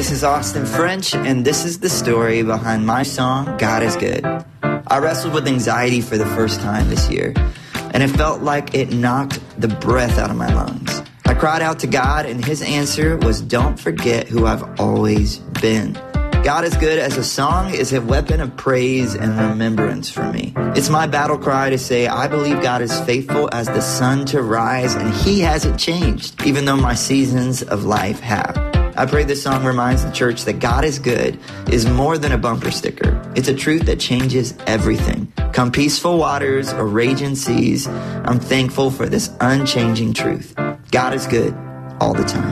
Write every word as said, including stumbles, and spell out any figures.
this is Austin French, and this is the story behind my song, God is Good. I wrestled with anxiety for the first time this year, and it felt like it knocked the breath out of my lungs. I cried out to God, and his answer was, don't forget who I've always been. God is Good as a song is a weapon of praise and remembrance for me. It's my battle cry to say, I believe God is faithful as the sun to rise, and he hasn't changed, even though my seasons of life have. I pray this song reminds the church that God is good is more than a bumper sticker. It's a truth that changes everything. Come peaceful waters or raging seas, I'm thankful for this unchanging truth. God is good all the time.